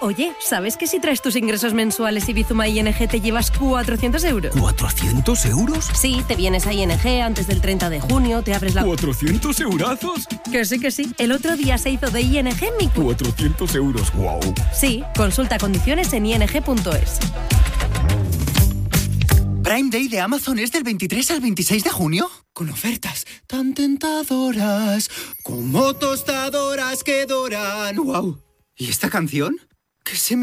Oye, ¿sabes que si traes tus ingresos mensuales y Bizuma ING te llevas 400 euros? ¿400 euros? Sí, te vienes a ING antes del 30 de junio, te abres la... ¿400 eurazos? Que sí. El otro día se hizo de ING mi... 400 euros, wow. Sí, consulta condiciones en ing.es. Prime Day de Amazon es del 23 al 26 de junio. Con ofertas tan tentadoras como tostadoras que doran. ¡Wow! ¿Y esta canción? ¿Qué se me